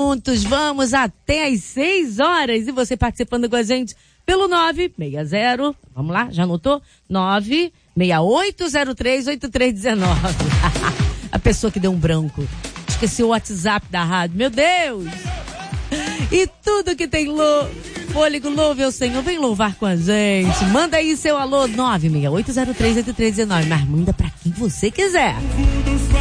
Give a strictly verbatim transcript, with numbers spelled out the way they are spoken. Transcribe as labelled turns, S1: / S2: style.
S1: juntos, vamos até às seis horas. E você participando com a gente pelo nove seis zero, vamos lá, já anotou? nove seis oito zero três oito três um nove. A pessoa que deu um branco. Esqueci o WhatsApp da rádio, meu Deus! E tudo que tem lou... fôlego, louve ao Senhor, vem louvar com a gente. Manda aí seu alô, nove seis oito zero três oito três um nove, mas manda pra quem você quiser.